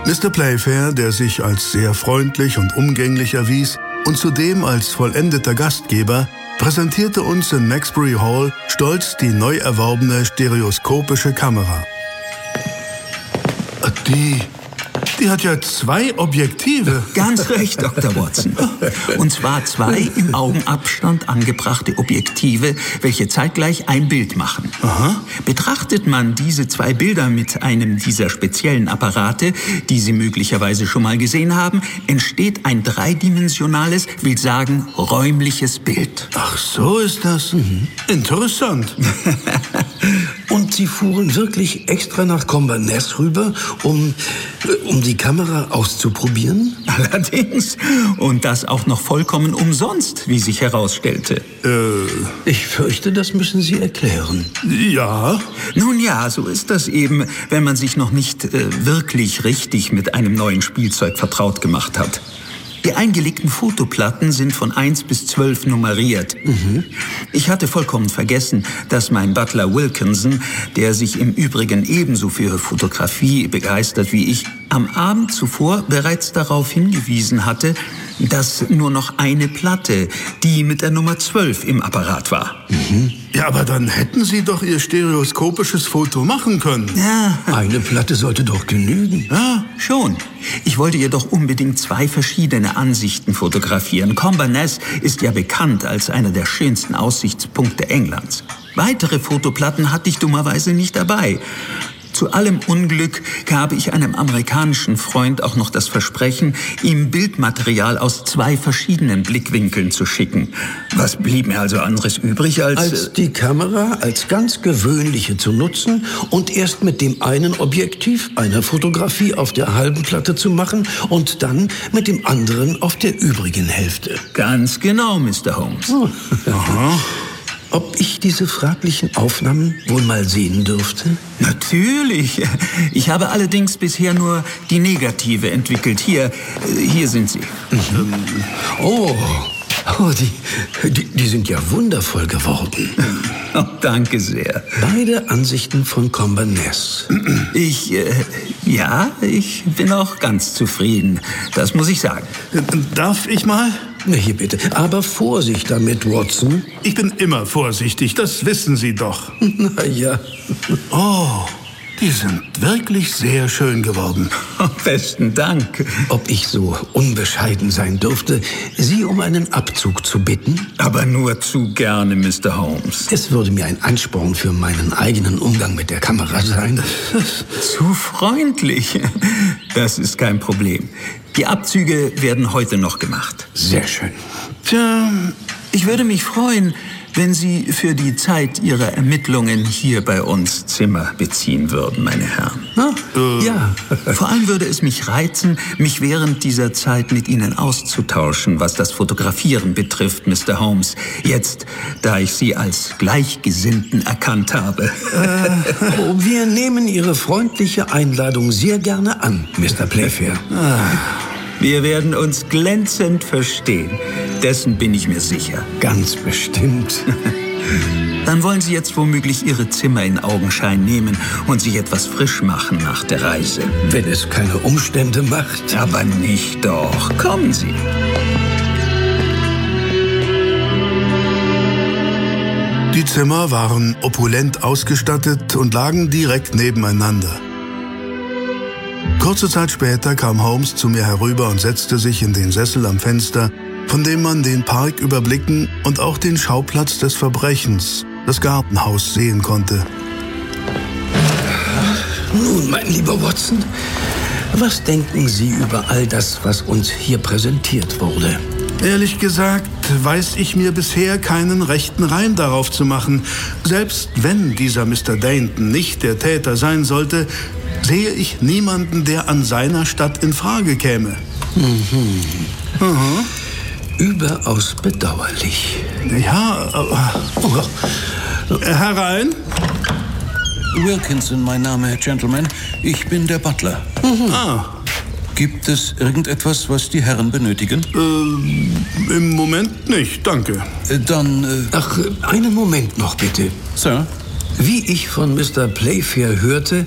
Mr. Playfair, der sich als sehr freundlich und umgänglich erwies und zudem als vollendeter Gastgeber, präsentierte uns in Maxbury Hall stolz die neu erworbene stereoskopische Kamera. Die hat ja 2 Objektive. Ganz recht, Dr. Watson. Und zwar 2 im Augenabstand angebrachte Objektive, welche zeitgleich ein Bild machen. Aha. Betrachtet man diese 2 Bilder mit einem dieser speziellen Apparate, die Sie möglicherweise schon mal gesehen haben, entsteht ein dreidimensionales, will sagen, räumliches Bild. Ach, so ist das. Interessant. Und Sie fuhren wirklich extra nach Comber Ness rüber, um die Kamera auszuprobieren? Allerdings. Und das auch noch vollkommen umsonst, wie sich herausstellte. Ich fürchte, das müssen Sie erklären. Ja. Nun ja, so ist das eben, wenn man sich noch nicht wirklich richtig mit einem neuen Spielzeug vertraut gemacht hat. Die eingelegten Fotoplatten sind von 1 bis 12 nummeriert. Ich hatte vollkommen vergessen, dass mein Butler Wilkinson, der sich im Übrigen ebenso für Fotografie begeistert wie ich, am Abend zuvor bereits darauf hingewiesen hatte, dass nur noch eine Platte, die mit der Nummer 12 im Apparat war. Ja, aber dann hätten Sie doch Ihr stereoskopisches Foto machen können. Ja, Eine Platte sollte doch genügen. ja, schon. Ich wollte jedoch unbedingt 2 verschiedene Ansichten fotografieren. Comber Ness ist ja bekannt als einer der schönsten Aussichtspunkte Englands. Weitere Fotoplatten hatte ich dummerweise nicht dabei. Zu allem Unglück gab ich einem amerikanischen Freund auch noch das Versprechen, ihm Bildmaterial aus 2 verschiedenen Blickwinkeln zu schicken. Was blieb mir also anderes übrig Als die Kamera als ganz gewöhnliche zu nutzen und erst mit dem einen Objektiv eine Fotografie auf der halben Platte zu machen und dann mit dem anderen auf der übrigen Hälfte. Ganz genau, Mr. Holmes. Aha. Ob ich diese fraglichen Aufnahmen wohl mal sehen dürfte? Natürlich. Ich habe allerdings bisher nur die Negative entwickelt. Hier sind sie. Oh, die sind ja wundervoll geworden. Oh, danke sehr. Beide Ansichten von Comber Ness. Ich bin auch ganz zufrieden. Das muss ich sagen. Darf ich mal? Na, hier bitte. Aber Vorsicht damit, Watson. Ich bin immer vorsichtig, das wissen Sie doch. Na ja. Oh, die sind wirklich sehr schön geworden. Besten Dank. Ob ich so unbescheiden sein dürfte, Sie um einen Abzug zu bitten? Aber nur zu gerne, Mr. Holmes. Es würde mir ein Ansporn für meinen eigenen Umgang mit der Kamera sein. Zu freundlich. Das ist kein Problem. Die Abzüge werden heute noch gemacht. Sehr schön. Tja, Ich würde mich freuen, wenn Sie für die Zeit Ihrer Ermittlungen hier bei uns Zimmer beziehen würden, meine Herren. Ja. Vor allem würde es mich reizen, mich während dieser Zeit mit Ihnen auszutauschen, was das Fotografieren betrifft, Mr. Holmes. Jetzt, da ich Sie als Gleichgesinnten erkannt habe. Wir nehmen Ihre freundliche Einladung sehr gerne an, Mr. Playfair. Wir werden uns glänzend verstehen. Dessen bin ich mir sicher. Ganz bestimmt. Dann wollen Sie jetzt womöglich Ihre Zimmer in Augenschein nehmen und sich etwas frisch machen nach der Reise. Wenn es keine Umstände macht. Aber nicht doch. Kommen Sie. die Zimmer waren opulent ausgestattet und lagen direkt nebeneinander. Kurze Zeit später kam Holmes zu mir herüber und setzte sich in den Sessel am Fenster, von dem man den Park überblicken und auch den Schauplatz des Verbrechens, das Gartenhaus, sehen konnte. Nun, mein lieber Watson, was denken Sie über all das, was uns hier präsentiert wurde? Ehrlich gesagt, weiß ich mir bisher keinen rechten Reim darauf zu machen. Selbst wenn dieser Mr. Dainton nicht der Täter sein sollte, sehe ich niemanden, der an seiner Stadt in Frage käme. Überaus bedauerlich. Ja, herein. Wilkinson, mein Name, Gentlemen. Ich bin der Butler. Gibt es irgendetwas, was die Herren benötigen? Im Moment nicht, danke. Dann, Ach, einen Moment noch bitte. Sir? Wie ich von Mr. Playfair hörte,